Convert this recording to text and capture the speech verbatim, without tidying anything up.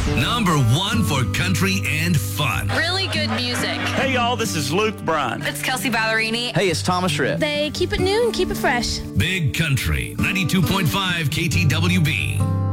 Number one for country and fun. Really good music. Hey, y'all, this is Luke Bryan. It's Kelsey Ballerini. Hey, it's Thomas Ritt. They keep it new and keep it fresh. Big Country, ninety-two point five K T W B.